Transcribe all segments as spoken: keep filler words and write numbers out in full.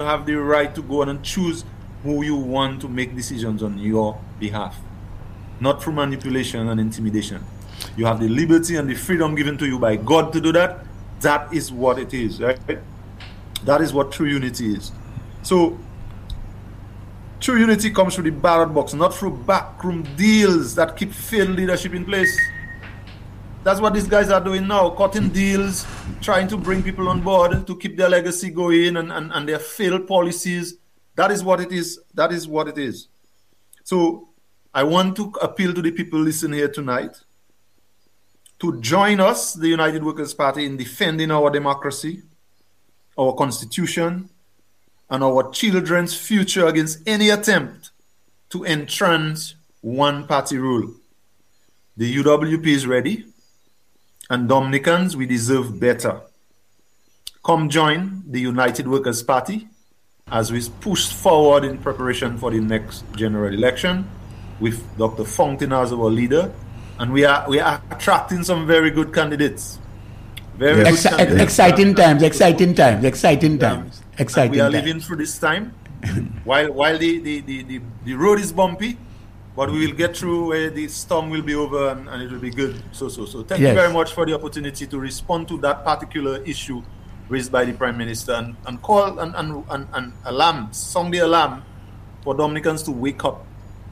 have the right to go on and choose who you want to make decisions on your behalf, not through manipulation and intimidation. You have the liberty and the freedom given to you by God to do that. That is what it is, right? That is what true unity is. So, true unity comes through the ballot box, not through backroom deals that keep failed leadership in place. That's what these guys are doing now, cutting deals, trying to bring people on board to keep their legacy going and, and, and their failed policies. That is what it is. That is what it is. So I want to appeal to the people listening here tonight to join us, the United Workers' Party, in defending our democracy, our constitution, and our children's future against any attempt to entrench one-party rule. The U W P is ready, and Dominicans, we deserve better. Come join the United Workers' Party as we push forward in preparation for the next general election with Doctor Fountain as our leader, and we are we are attracting some very good candidates. Very Ex- good candidates. Exciting times, exciting times, exciting times, exciting We are times. living through this time while while the, the, the, the, the road is bumpy, but we will get through where the storm will be over and, and it will be good. So so so thank Yes. you very much for the opportunity to respond to that particular issue raised by the Prime Minister and, and call and, and, and, and alarm, sound the alarm for Dominicans to wake up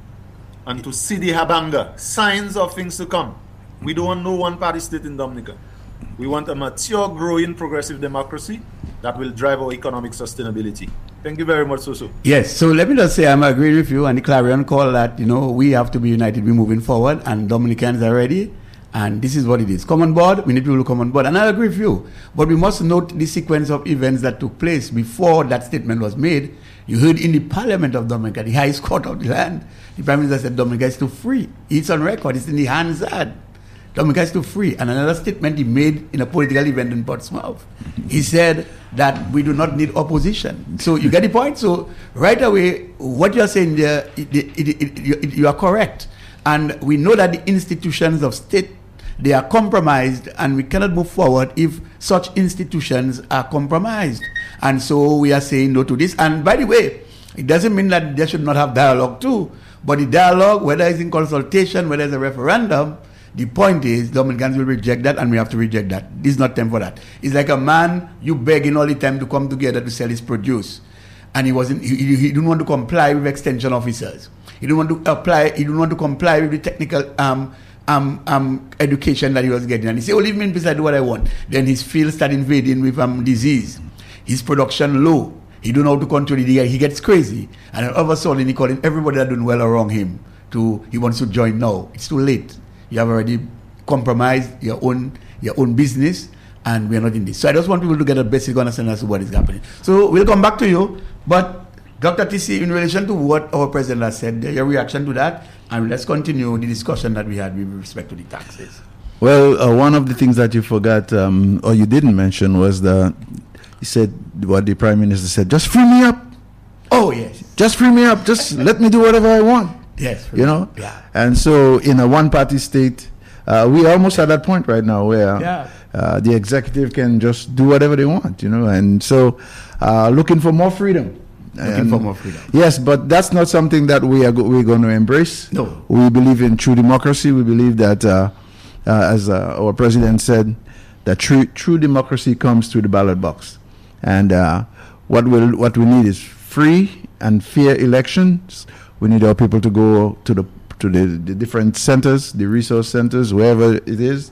and to see the habanga, signs of things to come. We don't want no one party state in Dominica. We want a mature, growing, progressive democracy that will drive our economic sustainability. Thank you very much, Soso. Yes, so let me just say I'm agreeing with you and the clarion call that, you know, we have to be united, we're moving forward, and Dominicans are ready, and this is what it is. Come on board, we need people to come on board, and I agree with you. But we must note the sequence of events that took place before that statement was made. You heard in the Parliament of Dominica, the highest court of the land, the Prime Minister said Dominica is too free. It's on record, it's in the Hansard. Dominica is too free. And another statement he made in a political event in Portsmouth, he said that we do not need opposition. So you get the point? So right away, what you're saying there, it, it, it, it, you are correct. And we know that the institutions of state, they are compromised, and we cannot move forward if such institutions are compromised. And so we are saying no to this. And by the way, it doesn't mean that they should not have dialogue too. But the dialogue, whether it's in consultation, whether it's a referendum, the point is, Dominicans will reject that, and we have to reject that. This is not time for that. It's like a man you begging all the time to come together to sell his produce, and he wasn't. He, he, he didn't want to comply with extension officers. He didn't want to apply. He didn't want to comply with the technical um um um education that he was getting. And he said, "Oh, leave me in peace. I do what I want." Then his field start invading with um disease. His production low. He don't know how to control it. He gets crazy, and then all of a sudden he calling everybody that doing well around him to. He wants to join now. It's too late. You have already compromised your own your own business, and we are not in this. So I just want people to get a basic understanding as to what is happening. So we'll come back to you, but Doctor T C, in relation to what our president has said, your reaction to that, and let's continue the discussion that we had with respect to the taxes. Well, uh, one of the things that you forgot, um, or you didn't mention, was the he said what the Prime Minister said: just free me up. Oh yes, just free me up. Just let me do whatever I want. Yes, you know, yeah. And so in a one-party state, uh, we are almost at that point right now where yeah. uh, the executive can just do whatever they want, you know, and so uh, looking for more freedom. Looking and for more freedom. Yes, but that's not something that we are go- we're going to embrace. No, we believe in true democracy. We believe that, uh, uh, as uh, our president said, that true true democracy comes through the ballot box, and uh, what will what we need is free and fair elections. We need our people to go to the to the, the different centers, the resource centers, wherever it is,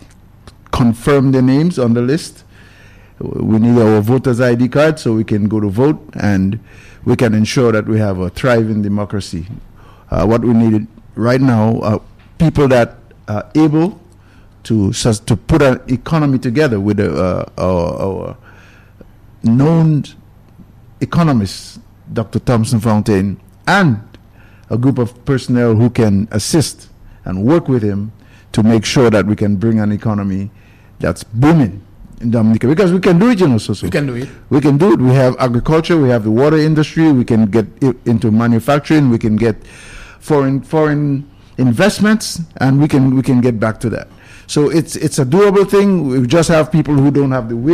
confirm their names on the list. We need our voters' I D card so we can go to vote, and we can ensure that we have a thriving democracy. Uh, what we need right now are people that are able to to put an economy together with uh, our, our known economists, Doctor Thompson Fountain, and a group of personnel who can assist and work with him to make sure that we can bring an economy that's booming in Dominica, because we can do it, you know, so, so. We can do it. We can do it. We have agriculture, we have the water industry, we can get into manufacturing, we can get foreign foreign investments, and we can we can get back to that. So it's it's a doable thing. We just have people who don't have the will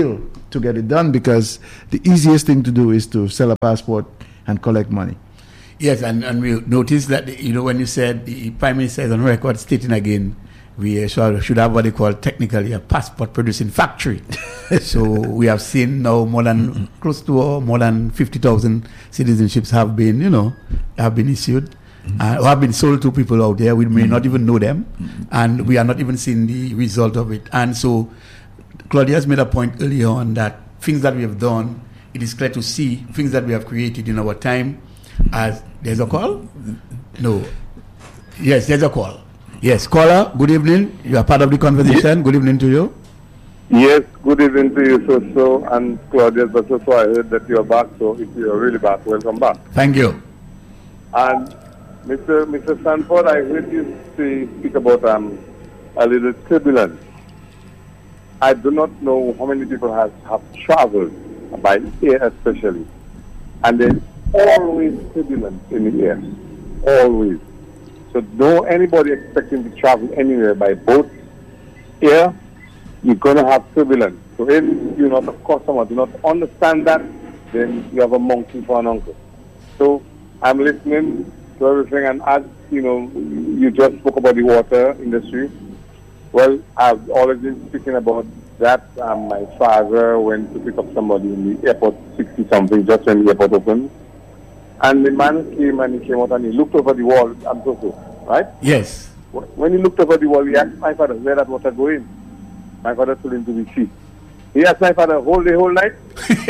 to get it done, because the easiest thing to do is to sell a passport and collect money. Yes, and, and we noticed that, you know, when you said the Prime Minister is on record stating again, we uh, should have what they call technically a passport producing factory. So we have seen now more than mm-hmm. close to uh, more than fifty thousand citizenships have been, you know, have been issued. Mm-hmm. Uh, or have been sold to people out there. We may mm-hmm. not even know them, mm-hmm. and we are not even seeing the result of it. And so Claudia has made a point earlier on that things that we have done, it is clear to see things that we have created in our time. As there's a call? No. Yes, there's a call. Yes, caller, good evening. You are part of the conversation. Yes. Good evening to you. Yes, good evening to you, so so and Claudia. But so I heard that you are back. So if you are really back, welcome back. Thank you. And Mister Mister Sanford, I heard you say, speak about um a little turbulence. I do not know how many people have, have traveled by air especially. And there's always turbulence in the air. Always. So no anybody expecting to travel anywhere by boat, air, you're going to have turbulence. So if you're not a customer, do not understand that, then you have a monkey for an uncle. So I'm listening to everything, and as you know, you just spoke about the water industry. Well, I've always been speaking about that. Um, my father went to pick up somebody in the airport, sixty something, just when the airport opened. And the man came and he came out and he looked over the wall. I'm so so, right? Yes. When he looked over the wall, he asked my father, where that water going? My father told him to be sea. He asked my father, hold the whole night?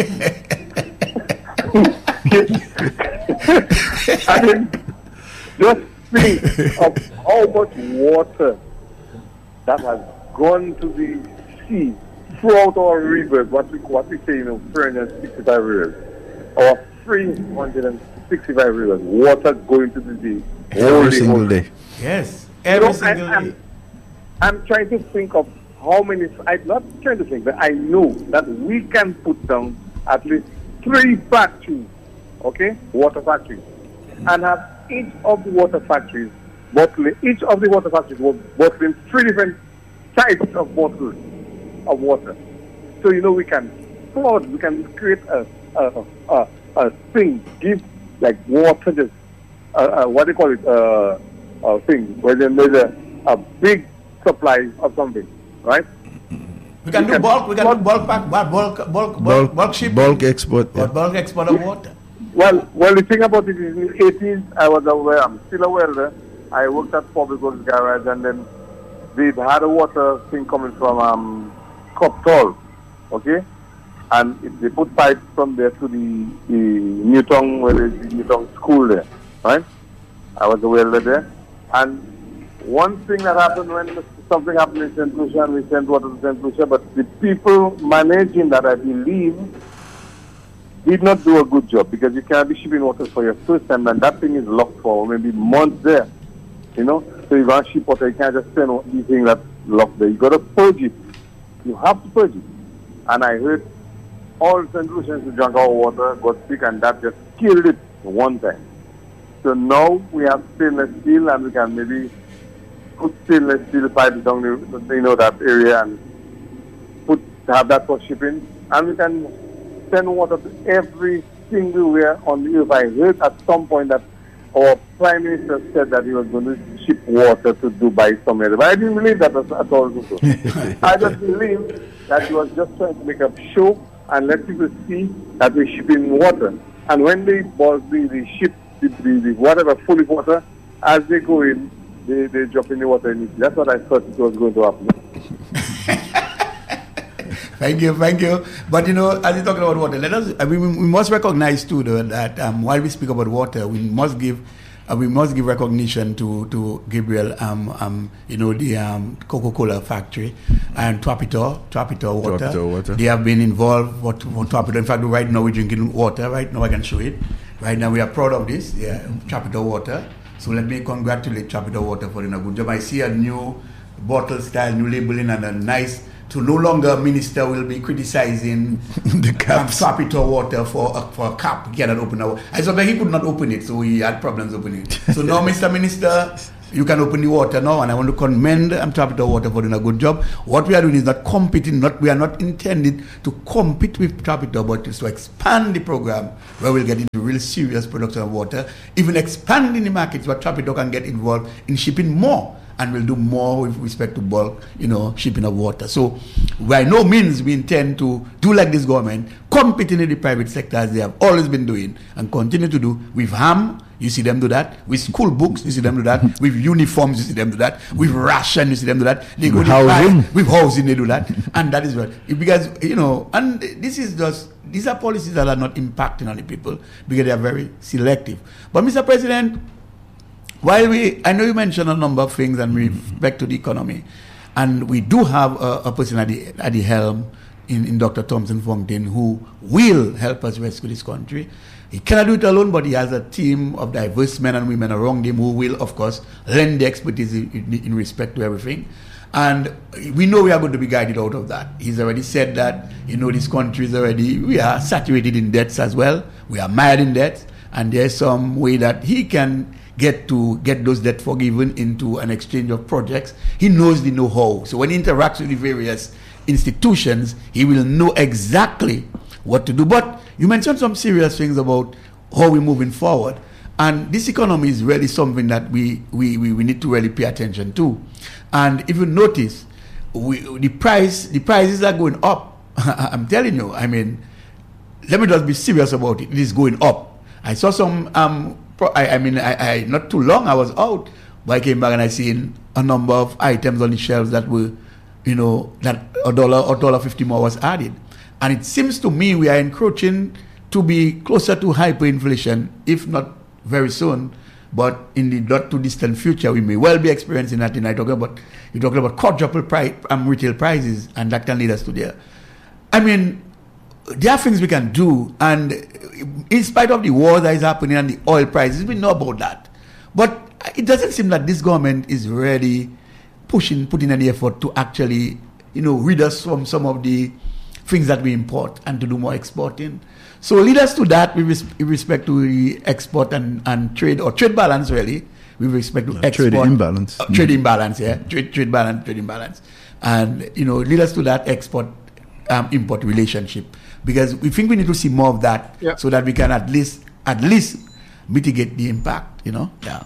I mean, just think of how much water that has gone to the sea throughout our rivers, what we, what we say, you know, three hundred sixty-five rivers. Our three hundred sixty-five rivers, water going to the sea. Every single day. Yes, every you know, single I, day. I'm, I'm trying to think of how many, I'm not trying to think, but I know that we can put down at least three factories, okay, water factories, and have each of the water factories bottling, each of the water factories will bottling three different types of bottles of water. So, you know, we can flood, we can create a, a, a, a thing, give like water, just, uh, uh, what do you call it, uh, a thing, where then there's a, a big supply of something, right? We can we do can bulk, we can bulk, do bulk pack, bulk, bulk, bulk, bulk, bulk shipping. Bulk export. Yeah. Bulk export of water. Well, well, the thing about it is in the eighties, I was aware, I'm still a welder. I worked at Public Works Garage, and then they had a water thing coming from um, Coptol, okay? And it, they put pipes from there to the, the Newton, where there's the Newton school there, right? I was a welder there. And one thing that happened when something happened in Saint Lucia, and we sent water to Saint Lucia, but the people managing that, I believe, did not do a good job, because you can't be shipping water for your first time, and that thing is locked for maybe months there, you know? So you can't ship water, you can't just send the thing that's locked there. You got to purge it. You have to purge it. And I heard all Saint Lucians who drank our water got sick, and that just killed it one time. So now we have stainless steel, and we can maybe put stainless steel pipes down the, you know, that area, and put have that for shipping, and we can send water to every single where on the earth. I heard at some point that our Prime Minister said that he was going to ship water to Dubai somewhere, but I didn't believe that at all. I just believe that he was just trying to make a show and let people see that we're shipping water. And when they bought the, the ship, the, the, the whatever full of water, as they go in, they, they drop in the water in it. That's what I thought it was going to happen. Thank you, thank you. But you know, as you're talking about water, let us. I mean, we must recognize too, though, that um, while we speak about water, we must give, uh, we must give recognition to to Gabriel, um, um, you know, the um, Coca-Cola factory and Trapito, Trapito water. Trapito water. They have been involved. What, what Trapito? In fact, right now we're drinking water. Right now, I can show it. Right now, we are proud of this. Yeah, Trapito water. So let me congratulate Trapito water for doing a good job. I see a new bottle style, new labeling, and a nice. So no longer minister will be criticizing the caps. Um, Trapito water for a, for a cap. He cannot open it. I said that he could not open it, so he had problems opening it. So now, Mister Minister, You can open the water now, and I want to commend um, Trapito Water for doing a good job. What we are doing is not competing, not we are not intended to compete with Trapito, but to expand the program where we'll get into real serious production of water, even expanding the markets where Trapito can get involved in shipping more, and we'll do more with respect to bulk, you know, shipping of water. So by no means we intend to do like this government, competing in the private sector as they have always been doing and continue to do. With ham, you see them do that. With school books, you see them do that. With uniforms, you see them do that. With ration, you see them do that. They go With housing. With housing, they do that. And that is what, because, you know, and this is just, these are policies that are not impacting on the people because they are very selective. But Mister President, while we, I know you mentioned a number of things and with respect to the economy, and we do have a, a person at the, at the helm in, in Doctor Thompson Fontaine who will help us rescue this country. He cannot do it alone, but he has a team of diverse men and women around him who will, of course, lend the expertise in, in, in respect to everything. And we know we are going to be guided out of that. He's already said that, you know, this country is already, we are saturated in debts as well. We are mired in debts, and there's some way that he can get to get those debt forgiven into an exchange of projects. He knows the know-how. So when he interacts with the various institutions, he will know exactly what to do. But you mentioned some serious things about how we're moving forward. And this economy is really something that we, we, we, we need to really pay attention to. And if you notice, we, the price the prices are going up. I'm telling you, I mean, let me just be serious about it. It is going up. I saw some um I, I mean, I, I not too long I was out, but I came back and I seen a number of items on the shelves that were, you know, that a dollar or dollar fifty more was added, and it seems to me we are encroaching to be closer to hyperinflation, if not very soon, but in the not too distant future we may well be experiencing that. And I talking about you're talking about quadruple price um, retail prices, and that can lead us to there. I mean, there are things we can do, and in spite of the war that is happening and the oil prices, we know about that. But it doesn't seem that this government is really pushing, putting any effort to actually, you know, rid us from some of the things that we import and to do more exporting. So lead us to that with respect to the export and, and trade, or trade balance really, with respect to no, export. Trade imbalance. Uh, trade imbalance, yeah. Trade, trade balance, trade imbalance. And, you know, lead us to that export um, import relationship. Because we think we need to see more of that, yeah, so that we can at least at least mitigate the impact, you know. Yeah.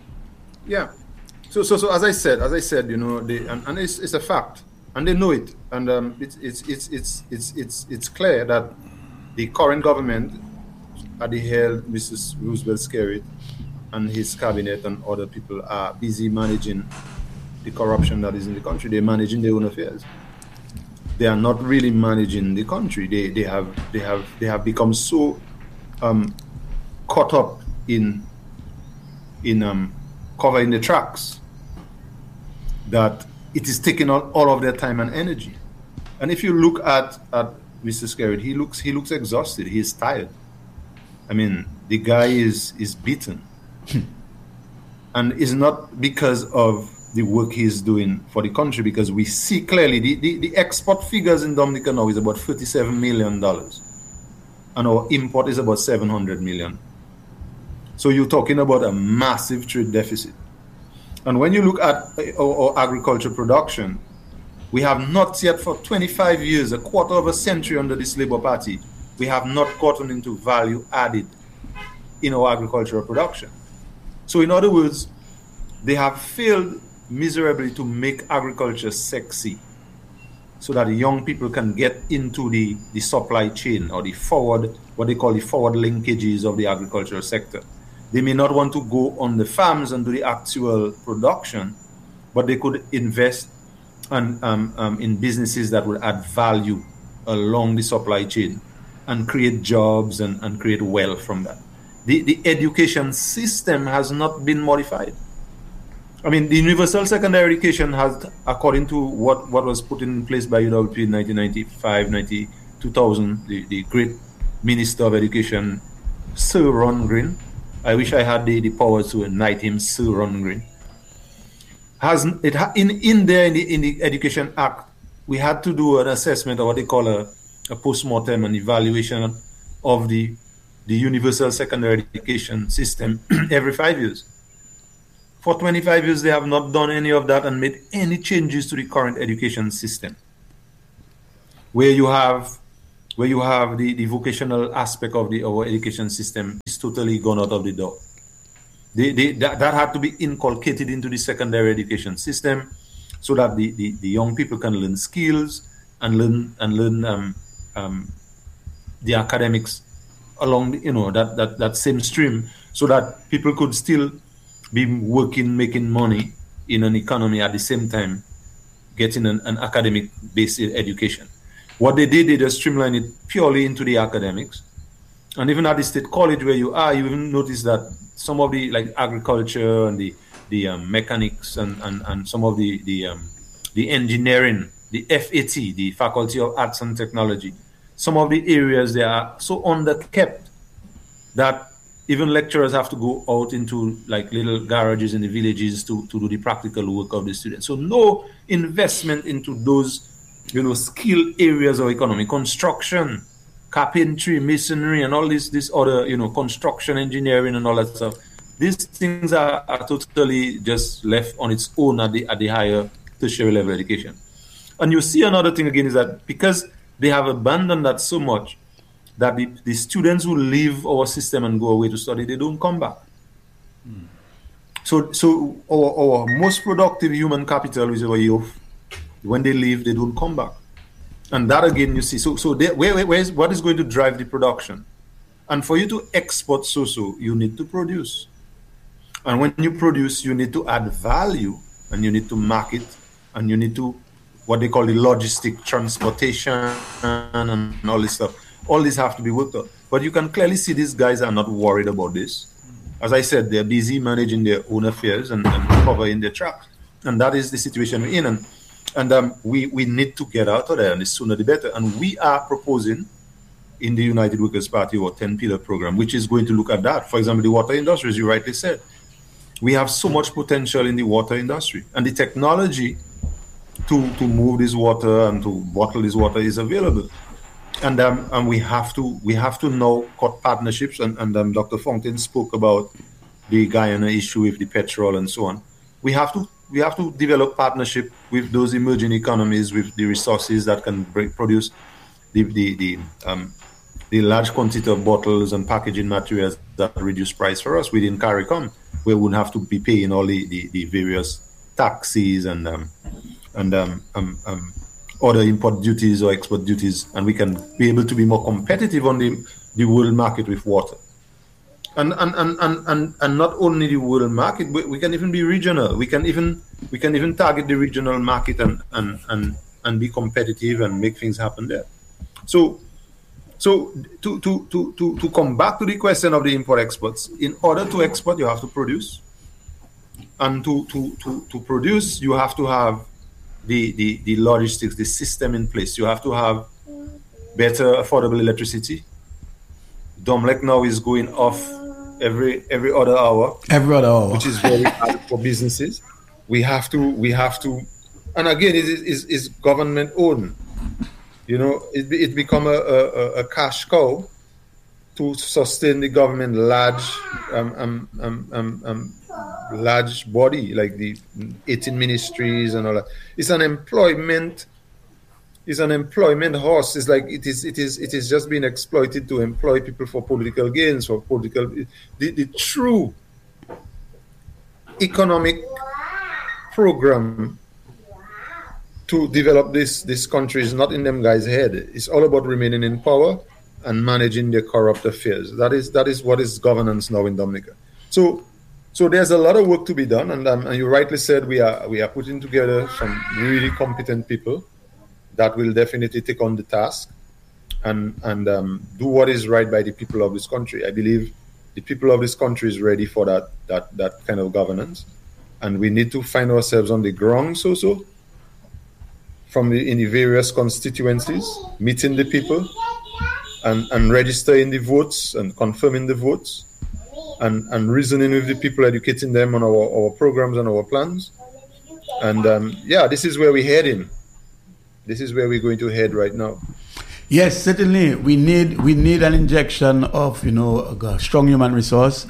Yeah. So so so as I said, as I said, you know, they, and, and it's it's a fact, and they know it, and um, it's it's it's it's it's it's it's clear that the current government, at the head, Missus Roosevelt Skerrit and his cabinet and other people are busy managing the corruption that is in the country. They're managing their own affairs. They are not really managing the country. They they have they have they have become so um, caught up in in um, covering the tracks that it is taking all, all of their time and energy. And if you look at, at Mister Skerrit, he looks he looks exhausted. He is tired. I mean, the guy is is beaten, and it's not because of the work he's doing for the country, because we see clearly the, the, the export figures in Dominica now is about thirty-seven million dollars, and our import is about seven hundred million. So you're talking about a massive trade deficit. And when you look at our, our agriculture production, we have not yet for twenty-five years, a quarter of a century under this Labour Party, we have not gotten into value added in our agricultural production. So in other words, they have failed miserably to make agriculture sexy so that young people can get into the, the supply chain, or the forward, what they call the forward linkages of the agricultural sector. They may not want to go on the farms and do the actual production, but they could invest and, um, um, in businesses that would add value along the supply chain and create jobs and, and create wealth from that. The, the education system has not been modified. I mean, the universal secondary education has, according to what, what was put in place by U W P in nineteen ninety-five, ninety, two thousand, the, the great Minister of Education, Sir Ron Green. I wish I had the, the power to knight him, Sir Ron Green. Has it ha, in in there in the in the Education Act, we had to do an assessment of what they call a, a post-mortem, and evaluation of the the universal secondary education system every five years. For twenty-five years, they have not done any of that and made any changes to the current education system, where you have where you have the, the vocational aspect of the our education system is totally gone out of the door. They, they, that, that had to be inculcated into the secondary education system so that the, the, the young people can learn skills and learn and learn um, um, the academics along the, you know that, that, that same stream, so that people could still be working, making money in an economy at the same time getting an, an academic based education. What they did, they just streamlined it purely into the academics. And even at the state college where you are, you even notice that some of the like agriculture and the the um, mechanics and, and, and some of the the um, the engineering, the F A T, the Faculty of Arts and Technology, some of the areas they are so underkept that even lecturers have to go out into like little garages in the villages to, to do the practical work of the students. So no investment into those, you know, skill areas of economy, construction, carpentry, masonry, and all this, this other, you know, construction engineering and all that stuff. These things are, are totally just left on its own at the at the higher tertiary level education. And you see another thing again is that because they have abandoned that so much, that the, the students who leave our system and go away to study, they don't come back. Mm. So so our, our most productive human capital is our youth. When they leave, they don't come back. And that again, you see, so so they, where, where, where is, what is going to drive the production? And for you to export so-so, you need to produce. And when you produce, you need to add value, and you need to market, and you need to, what they call the logistic, transportation, and all this stuff. All this have to be worked out. But you can clearly see these guys are not worried about this. As I said, they're busy managing their own affairs and, and covering their tracks. And that is the situation we're in. And, and um, we, we need to get out of there, and the sooner the better. And we are proposing in the United Workers' Party our ten-pillar program, which is going to look at that. For example, the water industry, as you rightly said. We have so much potential in the water industry. And the technology to, to move this water and to bottle this water is available. And um, and we have to we have to now cut partnerships, and, and um, Doctor Fontaine spoke about the Guyana issue with the petrol and so on. We have to we have to develop partnership with those emerging economies with the resources that can break, produce the the the um the large quantity of bottles and packaging materials that reduce price for us within CARICOM. We wouldn't have to be paying all the, the, the various taxes and um, and um, um, um, other import duties or export duties, and we can be able to be more competitive on the, the world market with water. And and, and, and, and and not only the world market, but we can even be regional. We can even we can even target the regional market and and, and, and be competitive and make things happen there. So so to, to, to, to, to come back to the question of the import exports, in order to export you have to produce. And to, to, to, to produce you have to have the, the, the logistics, the system in place. You have to have better affordable electricity. Domlec now is going off every every other hour. Every other hour. Which is very hard for businesses. We have to we have to and again it is is government owned. You know, it it become a, a, a cash cow to sustain the government large um, um, um, um, um, large body like the eighteen ministries and all that. It's an employment. It's an employment horse. It's like it is. It is. It is just being exploited to employ people for political gains, for political. The, the true economic program to develop this this country is not in them guys' head. It's all about remaining in power and managing their corrupt affairs. That is that is what is governance now in Dominica. So so there's a lot of work to be done, and um, and you rightly said we are we are putting together some really competent people that will definitely take on the task and and um, do what is right by the people of this country. I believe the people of this country is ready for that that that kind of governance, and we need to find ourselves on the ground so so. From the, in the various constituencies, meeting the people and, and registering the votes and confirming the votes and, and reasoning with the people, educating them on our, our programs and our plans. And um, yeah, this is where we're heading. This is where we're going to head right now. Yes, certainly. We need we need an injection of, you know, a strong human resource.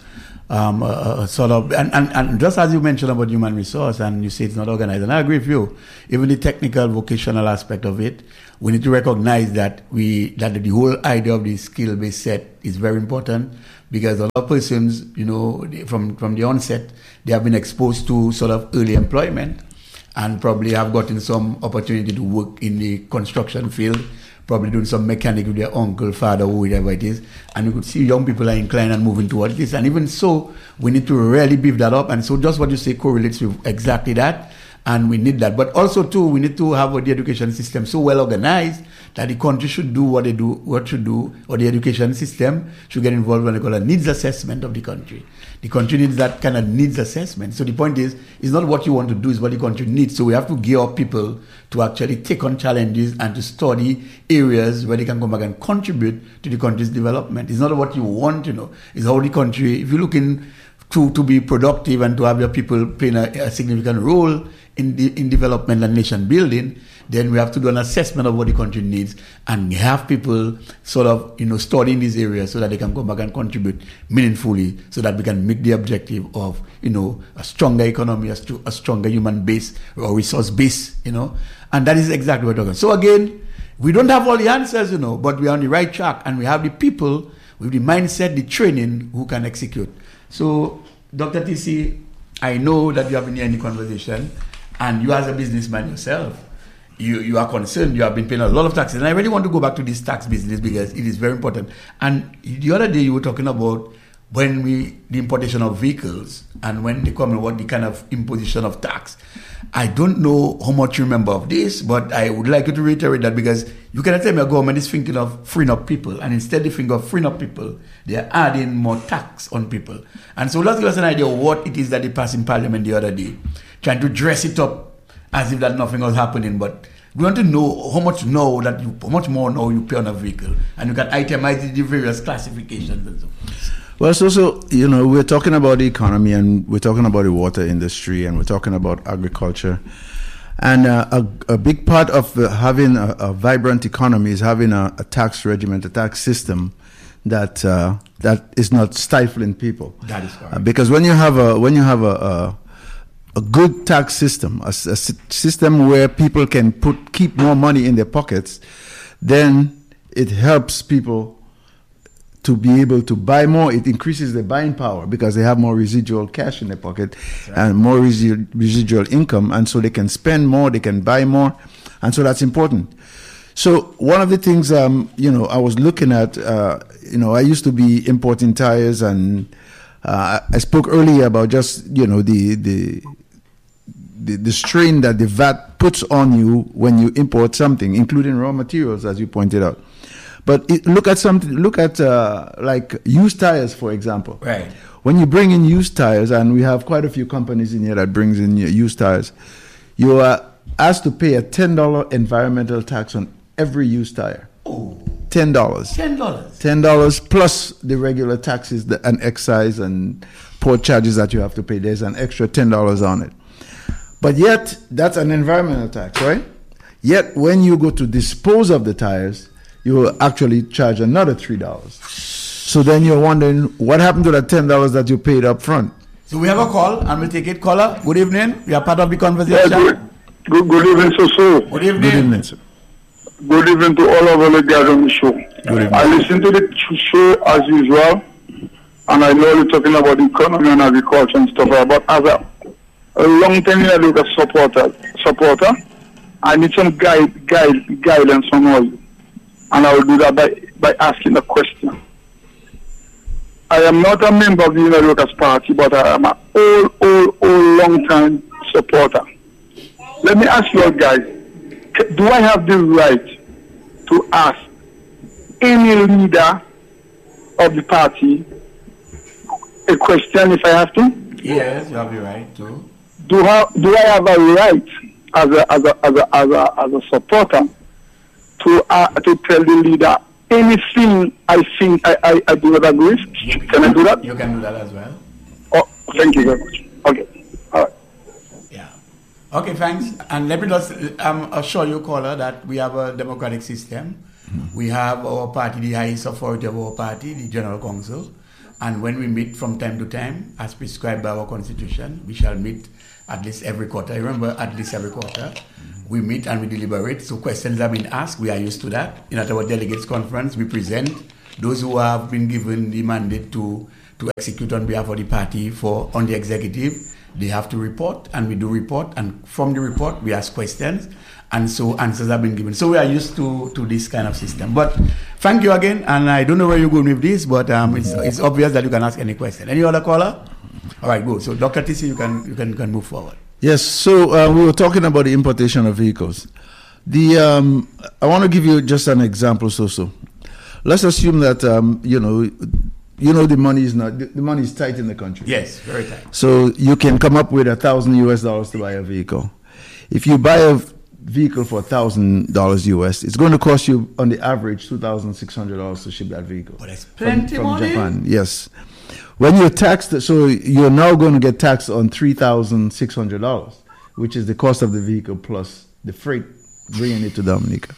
um, a, a sort of, and, and, and just as you mentioned about human resource, and you say it's not organized, and I agree with you, even the technical, vocational aspect of it, we need to recognize that we that the whole idea of the skill-based set is very important, because a lot of persons, you know, from, from the onset, they have been exposed to sort of early employment and probably have gotten some opportunity to work in the construction field, probably doing some mechanic with their uncle, father, or whatever it is. And you could see young people are inclined and moving towards this. And even so, we need to really beef that up. And so just what you say correlates with exactly that. And we need that. But also, too, we need to have the education system so well organized that the country should do what they do, what should do, or the education system should get involved in what they call a needs assessment of the country. The country needs that kind of needs assessment. So the point is, it's not what you want to do, it's what the country needs. So we have to gear up people to actually take on challenges and to study areas where they can come back and contribute to the country's development. It's not what you want, you know. It's how the country, if you're looking to, to be productive and to have your people playing a, a significant role in the, in development and nation building, then we have to do an assessment of what the country needs and have people sort of, you know, study in these areas so that they can come back and contribute meaningfully, so that we can make the objective of, you know, a stronger economy, a, st- a stronger human base or resource base, you know. And that is exactly what we're talking. So again, we don't have all the answers, you know, but we're on the right track, and we have the people with the mindset, the training, who can execute. So, Doctor T C, I know that you have been here in the conversation, and you as a businessman yourself, you, you are concerned, you have been paying a lot of taxes. And I really want to go back to this tax business because it is very important. And the other day you were talking about when we, the importation of vehicles, and when they come and what the kind of imposition of tax. I don't know how much you remember of this, but I would like you to reiterate that, because you cannot tell me a government is thinking of freeing up people, and instead they think of freeing up people, they are adding more tax on people. And so let's give us an idea of what it is that they passed in Parliament the other day, trying to dress it up as if that nothing was happening. But we want to know how much now that you, how much more now you pay on a vehicle, and you can itemize the various classifications and so forth. Well, so, so, you know, we're talking about the economy, and we're talking about the water industry, and we're talking about agriculture. And uh, a, a big part of uh, having a, a vibrant economy is having a, a tax regiment, a tax system that uh, that is not stifling people. That is correct. Uh, because when you have a when you have a a, a good tax system, a, a system where people can put keep more money in their pockets, then it helps people to be able to buy more. It increases their buying power because they have more residual cash in their pocket, right, and more resi- residual income, and so they can spend more, they can buy more, and so that's important. So one of the things, um, you know, I was looking at, uh, you know, I used to be importing tires, and uh, I spoke earlier about just, you know, the the the, the strain that the V A T puts on you when you import something, including raw materials, as you pointed out. But it, look at something. Look at uh, like used tires, for example. Right. When you bring in used tires, and we have quite a few companies in here that brings in used tires, you are asked to pay a ten dollar environmental tax on every used tire. Oh. Ten dollars. Ten dollars. Ten dollars plus the regular taxes and excise and port charges that you have to pay. There's an extra ten dollars on it. But yet, that's an environmental tax, right? Yet, when you go to dispose of the tires, you will actually charge another three dollars. So then you're wondering, what happened to that ten dollars that you paid up front? So we have a call, and we'll take it. Caller, good evening. You are part of the conversation. Yeah, good, good, good evening, so so. Good evening. Good evening, sir. Good evening to all of the guys on the show. Good evening. I listen to the show as usual, and I know you're talking about economy and agriculture and stuff, but as a, a long-term Lucas supporter, supporter, I need some guide, guide, guidance from all. And I will do that by, by asking a question. I am not a member of the United Workers' Party, but I am an old, old, old, long-time supporter. Let me ask you all guys, do I have the right to ask any leader of the party a question if I have to? Yes, you have the right to. Do I, do I have a right as a, as a, as a, as a, as a supporter to uh, to tell the leader anything I think I, I, I do not agree with? You, Can I do that? You can do that as well. Oh, thank you very much. Okay. All right. Yeah. Okay, thanks. And let me just um, assure you, caller, that we have a democratic system. Mm-hmm. We have our party, the highest authority of our party, the General Council. And when we meet from time to time, as prescribed by our constitution, we shall meet at least every quarter. Remember, at least every quarter, we meet and we deliberate. So questions have been asked. We are used to that. In at our delegates conference, we present those who have been given the mandate to, to execute on behalf of the party for on the executive. They have to report, and we do report. And from the report, we ask questions. And so answers have been given. So we are used to, to this kind of system. But thank you again. And I don't know where you're going with this, but um, it's, it's obvious that you can ask any question. Any other caller? All right, good. So Doctor T C, you can you can, you can move forward. Yes. So uh, we were talking about the importation of vehicles. The um, I want to give you just an example. So so, let's assume that um, you know. You know the money is not the money is tight in the country. Yes, very tight. So you can come up with a thousand U S dollars to buy a vehicle. If you buy a vehicle for a thousand dollars U S, it's going to cost you on the average two thousand six hundred dollars to ship that vehicle. But that's plenty from, from money. Japan. Yes. When you're taxed, so you're now going to get taxed on three thousand six hundred dollars, which is the cost of the vehicle plus the freight bringing it to Dominica.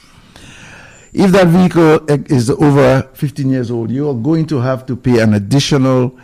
If that vehicle is over fifteen years old, you are going to have to pay an additional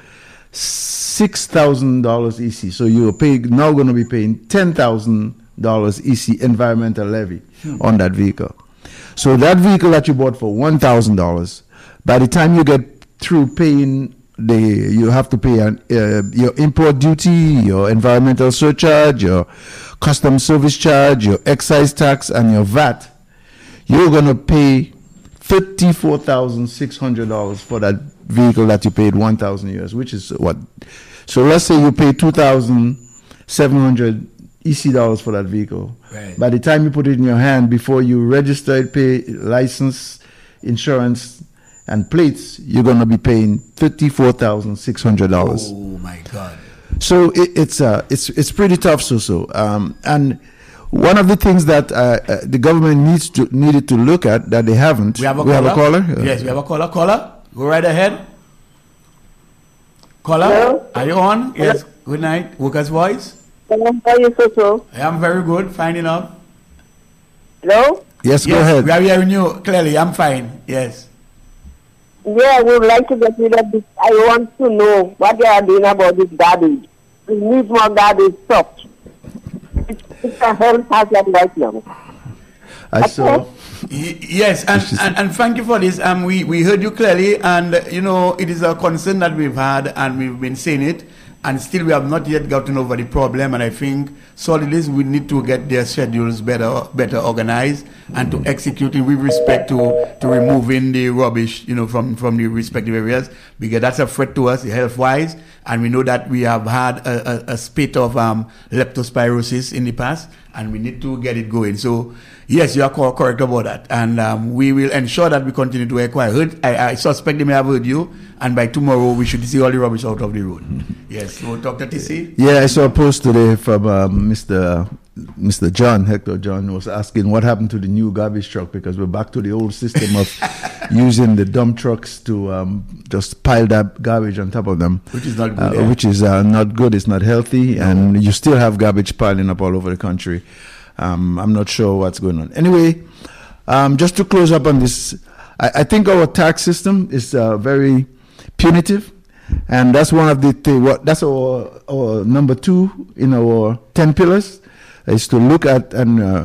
six thousand dollars E C. So you are pay, now going to be paying ten thousand dollars E C environmental levy hmm. on that vehicle. So that vehicle that you bought for one thousand dollars, by the time you get through paying, the you have to pay an, uh, your import duty, your environmental surcharge, your customs service charge, your excise tax, and your V A T. You're going to pay thirty-four thousand six hundred dollars for that vehicle that you paid one thousand U S, which is what? So let's say you pay two thousand seven hundred E C dollars for that vehicle. Right. By the time you put it in your hand, before you register it, pay license, insurance, and plates, you're going to be paying thirty-four thousand six hundred dollars. Oh, my God. So it, it's, uh, it's, it's pretty tough, so-so. Um, and... One of the things that uh, uh, the government needs to needed to look at that they haven't. We have a we caller. Have a caller? Yes, we have a caller. Caller, go right ahead. Caller, Hello? are you on? Yes. Good night. Workers' Voice. Hello, how are you, Soso? I am very good. Fine enough. Hello? Yes, Yes, go ahead. we are hearing you clearly. I'm fine. Yes. Yeah, I would like to get rid of this. I want to know what they are doing about this garbage. We need more garbage stuff. It's a health hazard right now. I saw. Y- yes, and, and, and thank you for this. Um, we, we heard you clearly, and uh, you know, it is a concern that we've had, and we've been saying it, and still we have not yet gotten over the problem. And I think solidly we need to get their schedules better better organized and to execute it with respect to, to removing the rubbish, you know, from, from the respective areas, because that's a threat to us health wise. And we know that we have had a, a, a spate of um, leptospirosis in the past, and we need to get it going. So, yes, you are co- correct about that. And um, we will ensure that we continue to acquire. Heard, I, I suspect they may have heard you, and by tomorrow we should see all the rubbish out of the road. Yes, so Doctor T C? Yeah, I saw a post today from um, Mister Mister John, Hector John, was asking what happened to the new garbage truck, because we're back to the old system of using the dump trucks to um, just pile that garbage on top of them. Which is not good. Uh, yeah. Which is uh, not good, it's not healthy, no. And you still have garbage piling up all over the country. Um, I'm not sure what's going on. Anyway, um, just to close up on this, I, I think our tax system is uh, very punitive, and that's one of the th- what that's our, our number two in our ten pillars, is to look at and uh,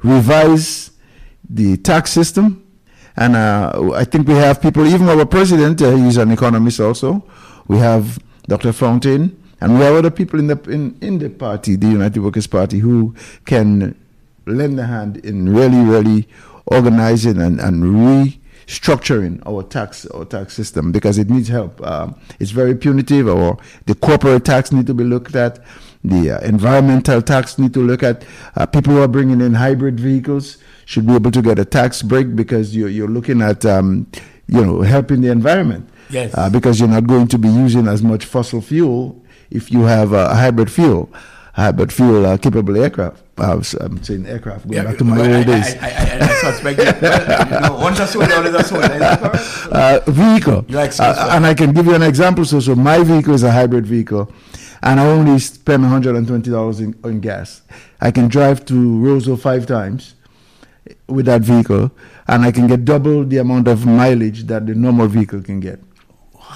revise the tax system. And uh, I think we have people, even our president, uh, he's an economist also. We have Doctor Fountain, and we have other people in the in, in the party, the United Workers' Party, who can lend a hand in really, really organizing and, and restructuring our tax our tax system, because it needs help. Um, it's very punitive. Or the corporate tax need to be looked at. The uh, environmental tax need to look at. Uh, people who are bringing in hybrid vehicles should be able to get a tax break, because you're, you're looking at um, you know helping the environment. Yes. Uh, because you're not going to be using as much fossil fuel if you have a hybrid fuel, hybrid fuel uh, capable aircraft. Uh, I'm saying aircraft, going Yeah, back to my well, old I, days. I, I, I, I suspect that. Well, you know, once a soldier, always a soldier. Is that correct? Uh, vehicle. You like uh, and I can give you an example. So, so my vehicle is a hybrid vehicle, and I only spend one hundred twenty dollars in, on gas. I can drive to Roseau five times with that vehicle, and I can get double the amount of mileage that the normal vehicle can get.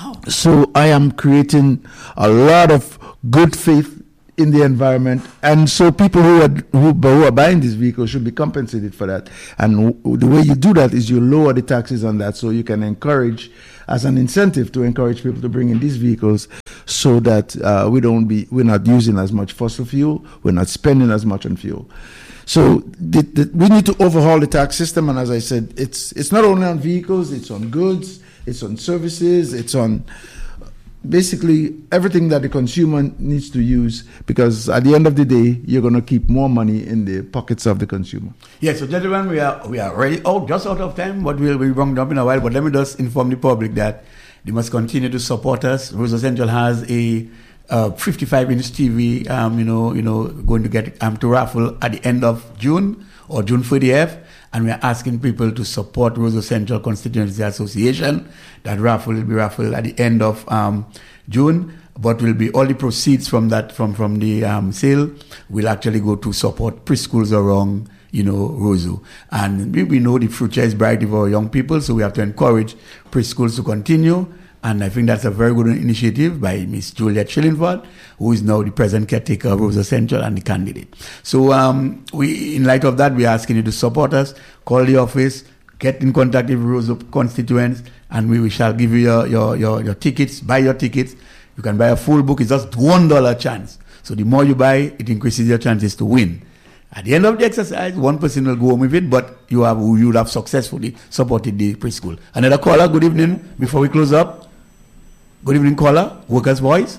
Wow. So I am creating a lot of good faith in the environment, and so people who are who, who are buying these vehicles should be compensated for that. And w- the way you do that is you lower the taxes on that, so you can encourage, as an incentive to encourage people to bring in these vehicles, so that uh, we don't be we're not using as much fossil fuel, we're not spending as much on fuel. So the, the, we need to overhaul the tax system, and as I said, it's it's not only on vehicles, it's on goods, it's on services, it's on basically everything that the consumer needs to use, because at the end of the day, you're going to keep more money in the pockets of the consumer. Yes, so gentlemen, we are we are already out, just out of time, but we'll be rounding up in a while. But let me just inform the public that they must continue to support us. Roseau Central has a uh, fifty-five inch T V, um, you know, you know, going to get um, to raffle at the end of June or June thirtieth. And we are asking people to support Roseau Central Constituency Association. That raffle will be raffled at the end of um, June, but will be all the proceeds from that, from, from the um, sale, will actually go to support preschools around, you know, Roseau. And we, we know the future is bright for our young people, so we have to encourage preschools to continue. And I think that's a very good initiative by Miss Juliet Shillingford, who is now the present caretaker of Roseau Central and the candidate. So um, we, in light of that, we're asking you to support us, call the office, get in contact with Roseau constituents, and we, we shall give you your, your, your, your tickets, buy your tickets. You can buy a full book, it's just one dollar chance. So the more you buy, it increases your chances to win. At the end of the exercise, one person will go home with it, but you have you would have successfully supported the preschool. Another caller, good evening, before we close up. Good evening, caller. Workers' Voice.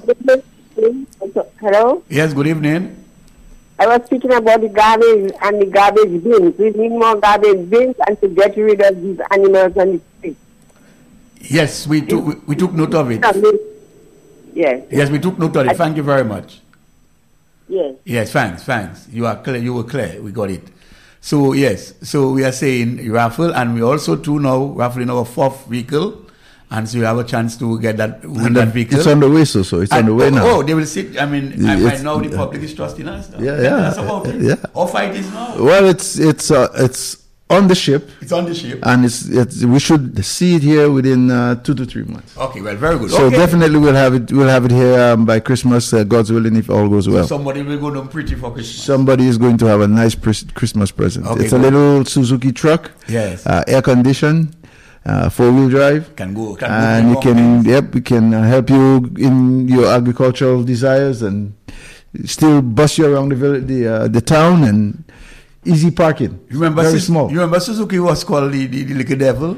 Hello? Yes, good evening. I was speaking about the garbage and the garbage bins. We need more garbage bins and to get rid of these animals on the street. Yes, we took we, we took note of it. Yes. Yes, we took note of it. Thank you very much. Yes. Yes, thanks, thanks. You are clear. You were clear. We got it. So yes, so we are saying raffle, and we also too now raffling our fourth vehicle. And so you have a chance to get that, win that vehicle. It's on the way, so so it's and, on the way oh, now. Oh, they will sit. I mean, I, It's- I know the public is trusting us. Now. Yeah, Tell yeah, us about it. yeah. Our fight is now. Well, it's it's uh, it's on the ship, It's on the ship. and it's it's we should see it here within uh, two to three months. Okay, well, very good. So okay. definitely we'll have it we'll have it here um, by Christmas, uh, God's willing, if all goes well. Somebody will go down pretty for Christmas. Somebody is going to have a nice pres- Christmas present. Okay, it's a good. little Suzuki truck, Yes. uh, air conditioned, uh, four wheel drive, Can go. Can and go you can yep we can uh, help you in your agricultural desires and still bus you around the vill- the uh, the town, and easy parking. Remember, very Sus- small. You remember Suzuki was called the, the, the little devil?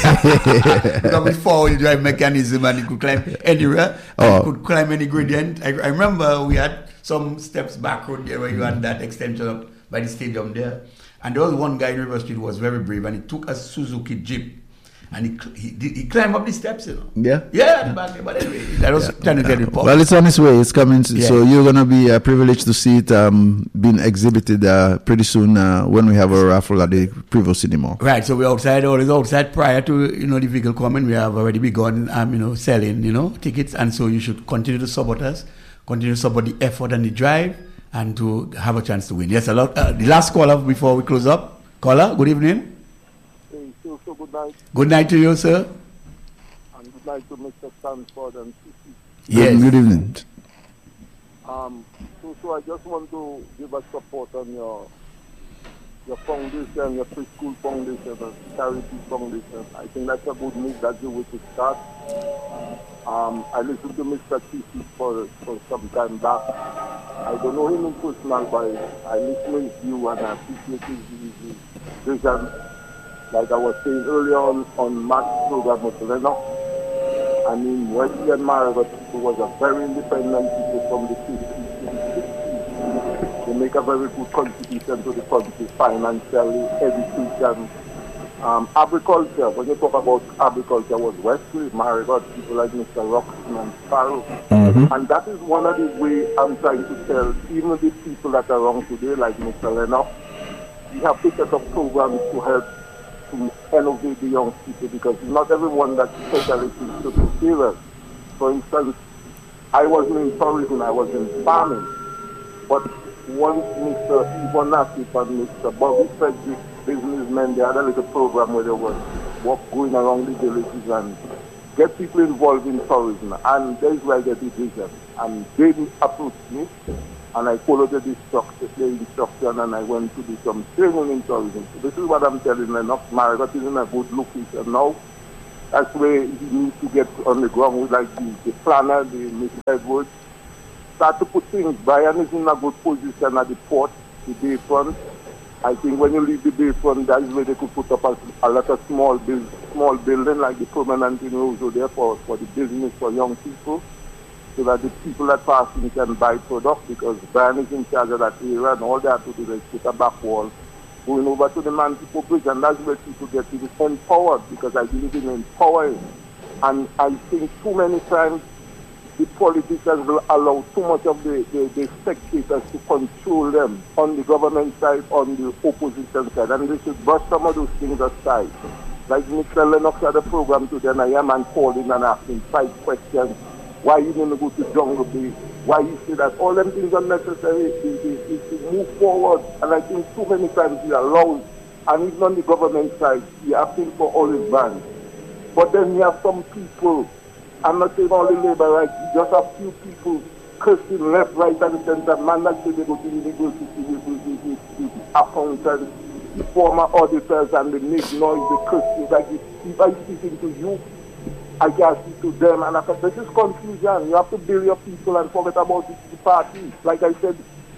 Because with four-wheel drive mechanism and it could climb anywhere. And Oh. it could climb any gradient. I, I remember we had some steps back road there where you had that extension up by the stadium there. And there was one guy in River Street who was very brave, and he took a Suzuki Jeep. And he, cl- he, did- he climbed up the steps, you know. Yeah. Yeah, at the back there. But anyway, that was trying to get it Well, it's on its way. It's coming. Yeah. So you're going to be uh, privileged to see it um, being exhibited uh, pretty soon uh, when we have a raffle at the Prevost City Mall. Right, so we're outside, always outside prior to, you know, the vehicle coming. We have already begun, um, you know, selling, you know, tickets. And so you should continue to support us, continue to support the effort and the drive, and to have a chance to win. Yes, a lot. Uh, the last caller before we close up. Caller, good evening. Hey, so, so good night, Good night to you, sir. and good night to Mister Stanford and Cici. Yes. Good evening. Um, so, so I just want to give a support on your your foundation, your preschool foundation, the charity foundation. I think that's a good move that you will to start. Um, I listened to Mister Cici for for some time back. I don't know him in personal, but I listen to his view and I appreciate his, his, his vision. Like I was saying earlier on on Matt's program, Mister Leno. I mean, Wesley and Margaret was a very independent people from the city. They make a very good contribution to the country financially, education, um, agriculture. When you talk about agriculture, was Wesley, Margaret, people like Mister Roxton and Sparrow. Mhm. And that is one of the ways I'm trying to tell even the people that are around today, like Mister Leno, we have to set up programs to help to elevate the young people, because not everyone that specialist is to be serious. For instance, I wasn't in tourism, I was in farming. But once Mister Yvonne Nassif and Mister Bobby Frederick, businessmen, they had a little program where they were walk, going around the villages and get people involved in tourism, and there is where the division. And they approached me, and I followed the instruction, the instruction, and I went to do some training in tourism. So this is what I'm telling you. Enough Marigot is in a good location now. That's where you need to get on the ground with like the, the planner, the Mister Edwards. Start to put things. Brian is in a good position at the port, the bayfront. I think when you leave the bayfront, that is where they could put up a, a lot of small build, small building like the permanent in Roseau there for, for the business for young people, so that the people that passing can buy product, because Brian is in charge of that area, and all they have to do is put a back wall going over to the Mantipo Bridge, and that's where people get empowered, because I believe in empowering. And I think too many times the politicians will allow too much of the, the, the spectators to control them on the government side, on the opposition side, and they should brush some of those things aside. Like Mister Lennox had a program today, and I am and calling and asking five questions. Why you didn't go to Jungle Bay? Why you say that? All them things are necessary is to move forward. And I think too many times we allow, and even on the government side, we are asking for all his bands. But then we have some people, I'm not saying all the labor rights, just a few people cursing left, right, and center. Man, that say they go to university with the accountants, the former auditors, and they make noise, they curse you. Like if I speaking to you, I can speak to them, and I said, this is confusion. You have to build your people and forget about the, the party. Like I said,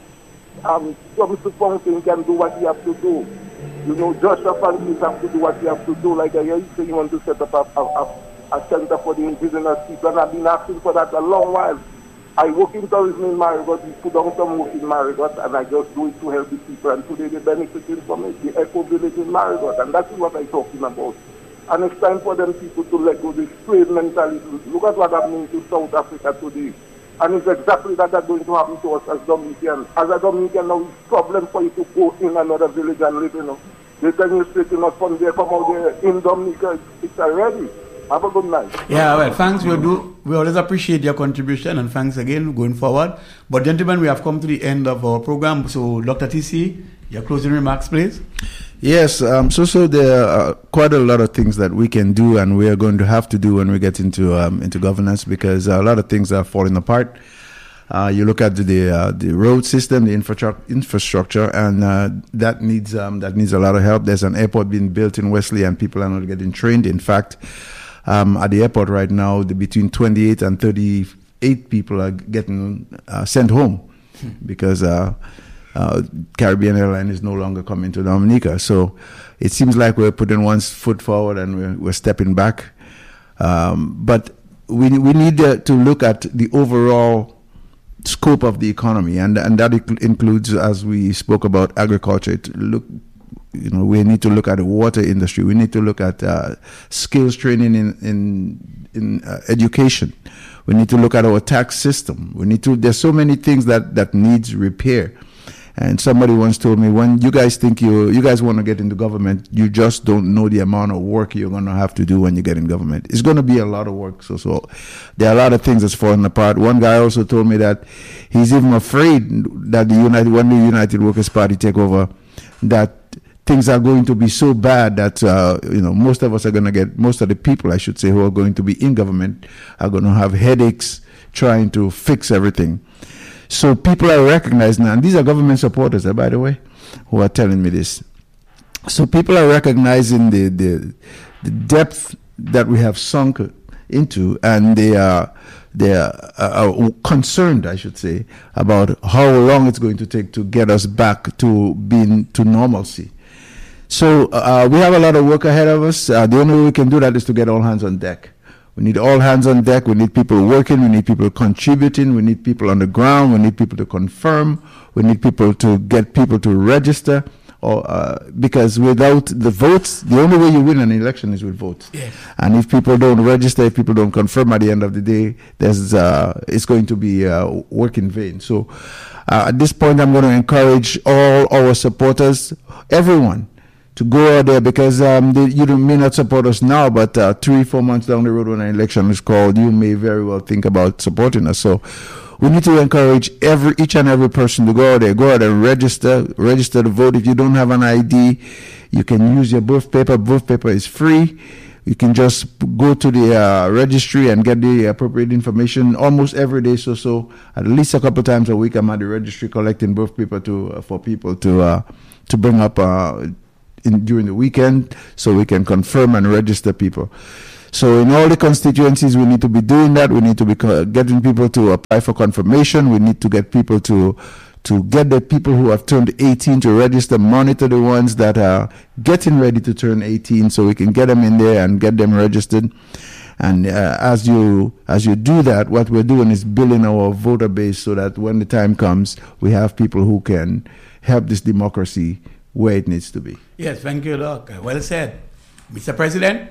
um, Mister Fountain can do what he has to do. You know, Joshua Francis have to do what he has to do. Like I hear you say you want to set up a, a, a, a center for the indigenous people, and I've been asking for that a long while. I work in tourism in Marigot, we put down some work in Marigot, and I just do it to help the people, and today they're benefiting from it, the Eco Village in Marigot, and that's what I'm talking about. And it's time for them people to let go this slave mentality. Look at what happening to South Africa today. And it's exactly that that's going to happen to us as Dominicans. As a Dominican now, it's a problem for you to go in another village and live, you know. They tell you straight enough from there, come out there in Dominica, it's already. Have a good night. Yeah, well, thanks. We do. We always appreciate your contribution, and thanks again going forward. But gentlemen, we have come to the end of our program. So, Doctor T C, your closing remarks, please. Yes, um, so so there are quite a lot of things that we can do, and we are going to have to do when we get into um, into governance, because a lot of things are falling apart. Uh, you look at the uh, the road system, the infrastructure, infrastructure, and uh, that needs um, that needs a lot of help. There's an airport being built in Wesley, and people are not getting trained. In fact, um, at the airport right now, the, between twenty-eight and thirty-eight people are getting uh, sent home hmm. because. Uh, Uh, Caribbean Airline is no longer coming to Dominica. So it seems like we're putting one foot forward and we're, we're stepping back. Um, but we we need uh, to look at the overall scope of the economy, and and that includes, as we spoke about, agriculture. To look, you know, we need to look at the water industry. We need to look at uh, skills training in in in uh, education. We need to look at our tax system. We need to. There's so many things that that needs repair. And somebody once told me, when you guys think you you guys want to get into government, you just don't know the amount of work you're going to have to do when you get in government. It's going to be a lot of work. So, so there are a lot of things that's falling apart. One guy also told me that he's even afraid that the United, when the United Workers Party take over, that things are going to be so bad that uh, you know most of us are going to get, most of the people, I should say, who are going to be in government are going to have headaches trying to fix everything. So people are recognizing, and these are government supporters, uh, by the way, who are telling me this. So people are recognizing the, the the depth that we have sunk into, and they are they are, are concerned, I should say, about how long it's going to take to get us back to being to normalcy. So uh, we have a lot of work ahead of us. Uh, the only way we can do that is to get all hands on deck. We need all hands on deck. We need people working. We need people contributing. We need people on the ground. We need people to confirm. We need people to get people to register. Or uh, because without the votes, the only way you win an election is with votes. Yes. And if people don't register, if people don't confirm, at the end of the day, there's uh, it's going to be uh, work in vain. So uh, at this point, I'm going to encourage all our supporters, everyone, to go out there, because um, they, you may not support us now, but uh, three, four months down the road when an election is called, you may very well think about supporting us. So we need to encourage every each and every person to go out there, go out and register, register to vote. If you don't have an I D, you can use your birth paper. Birth paper is free. You can just go to the uh, registry and get the appropriate information almost every day. So, so at least a couple times a week, I'm at the registry collecting birth paper to uh, for people to uh, to bring up uh, in, during the weekend, so we can confirm and register people. So in all the constituencies, we need to be doing that. We need to be co- getting people to apply for confirmation. We need to get people to to get the people who have turned eighteen to register, monitor the ones that are getting ready to turn eighteen, so we can get them in there and get them registered. And uh, as you as you do that, what we're doing is building our voter base so that when the time comes, we have people who can help this democracy where it needs to be. Yes, thank you, Doc. Well said. Mister President?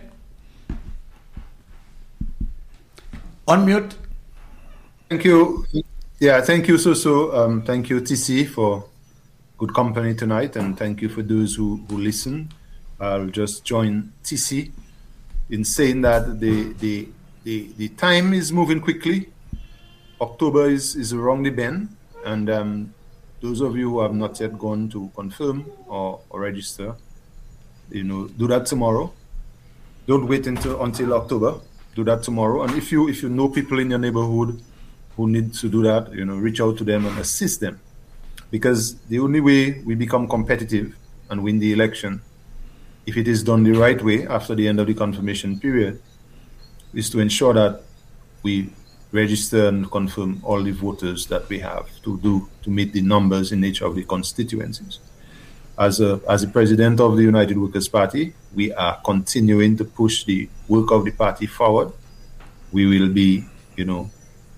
Unmute. Thank you. Yeah, thank you, Soso. Um, thank you, T C, for good company tonight, and thank you for those who, who listen. I'll just join T C in saying that the the the, the time is moving quickly. October is, is around the bend, and um, those of you who have not yet gone to confirm or, or register, you know, do that tomorrow. Don't wait until until October. Do that tomorrow. And if you if you know people in your neighborhood who need to do that, you know, reach out to them and assist them. Because the only way we become competitive and win the election, if it is done the right way after the end of the confirmation period, is to ensure that we register and confirm all the voters that we have to do to meet the numbers in nature of the constituencies. As a as a president of the United Workers' Party, we are continuing to push the work of the party forward. We will be, you know,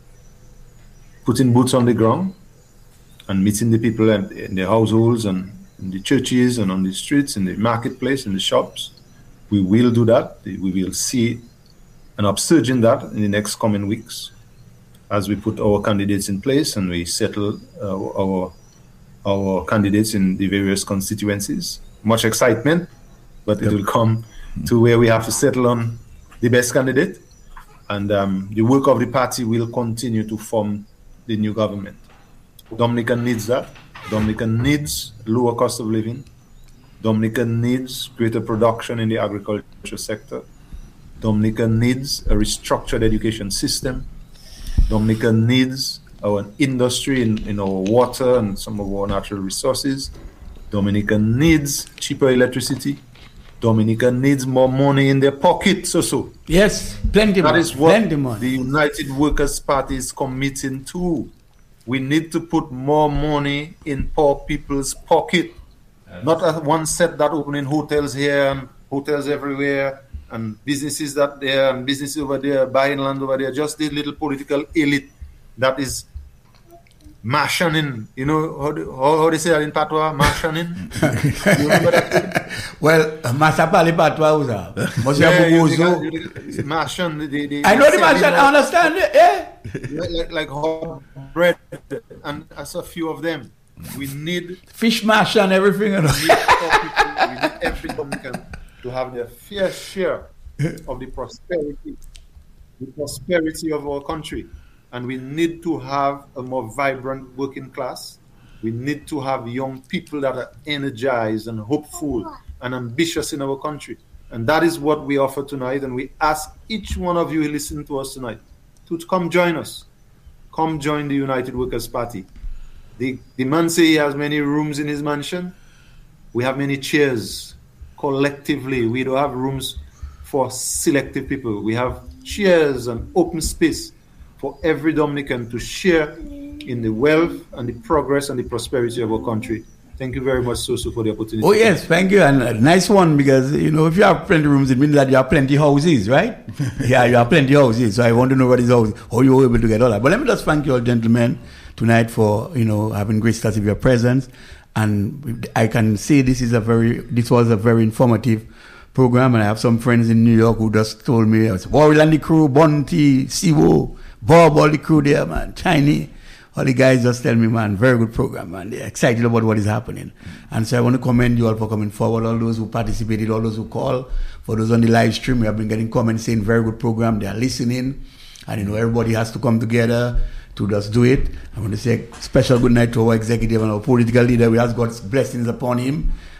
putting boots on the ground and meeting the people in their households and in the churches and on the streets, in the marketplace, in the shops. We will do that. We will see an upsurge in that in the next coming weeks as we put our candidates in place and we settle uh, our our candidates in the various constituencies. Much excitement, but it will come to where we have to settle on the best candidate. And um, the work of the party will continue to form the new government. Dominica needs that. Dominica needs lower cost of living. Dominica needs greater production in the agriculture sector. Dominica needs a restructured education system. Dominica needs our industry in, in our water and some of our natural resources. Dominica needs cheaper electricity. Dominica needs more money in their pocket. So, so. Yes, plenty That money. is what Plenty money. the United Workers' Party is committing to. We need to put more money in poor people's pocket. Yes. Not at one set that opening hotels here and hotels everywhere and businesses that there and businesses over there, buying land over there. Just the little political elite that is marshaning. You know how, do, how, how they say that in Patois? Marshaning? You remember that? Well, Masapali Patois was that. Must Yeah, have you, Bubuzo. you, you, Martian, the, the, I know the the Martian, I understand it, yeah. like, like, like hot bread, and as a few of them. We need Fish mash and everything. You know. we need poor people, we need every Dominican to have their fair share of the prosperity, the prosperity of our country. And we need to have a more vibrant working class. We need to have young people that are energized and hopeful and ambitious in our country. And that is what we offer tonight. And we ask each one of you who listen to us tonight to come join us. Come join the United Workers' Party. The, the man say he has many rooms in his mansion. We have many chairs. Collectively, we don't have rooms for selective people. We have chairs and open space for every Dominican to share in the wealth and the progress and the prosperity of our country. Thank you very much, Soso, for the opportunity. Oh, yes, thank you. And a nice one, because, you know, if you have plenty of rooms, it means that you have plenty of houses, right? Yeah, you have plenty of houses. So I want to know what is houses, how you were able to get all that. But let me just thank you all, gentlemen, tonight for, you know, having graced us with your presence. And I can say this is a very, this was a very informative program. And I have some friends in New York who just told me, it's Warrior and the crew, Bunty, Siwo, Bob, all the crew there, man, Chinese. All the guys just tell me, man, very good program, man. They're excited about what is happening. And so I want to commend you all for coming forward, all those who participated, all those who call, for those on the live stream. We have been getting comments saying, very good program. They are listening. And, you know, everybody has to come together to just do it. I want to say a special good night to our executive and our political leader. We ask God's blessings upon him.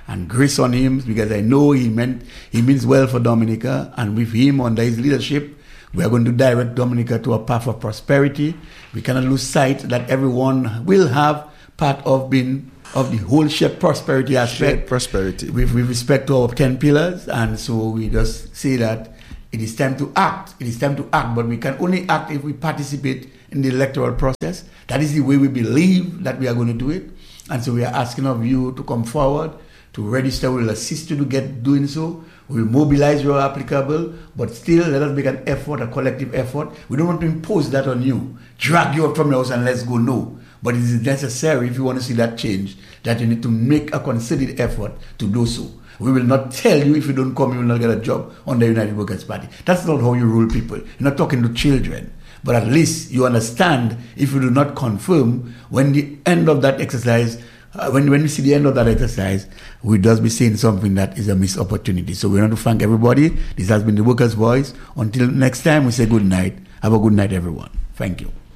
and grace on him, because I know he meant he means well for Dominica, and with him under his leadership, we are going to direct Dominica to a path of prosperity. We cannot lose sight that everyone will have part of being of the whole shared prosperity aspect. Shared prosperity. With, with respect to our ten pillars, and so we just say that it is time to act. It is time to act, but we can only act if we participate in the electoral process. That is the way we believe that we are going to do it. And so we are asking of you to come forward, to register. We will assist you to get doing so. We will mobilize where applicable, but still let us make an effort, a collective effort. We don't want to impose that on you, drag you up from your house and let's go. No. But it is necessary, if you want to see that change, that you need to make a considered effort to do so. We will not tell you if you don't come, you will not get a job on the United Workers' Party. That's not how you rule people. You're not talking to children. But at least you understand, if you do not confirm, when the end of that exercise, uh, when, when we see the end of that exercise, we just be saying something that is a missed opportunity. So we want to thank everybody. This has been the Workers' Voice. Until next time, we say good night. Have a good night, everyone. Thank you.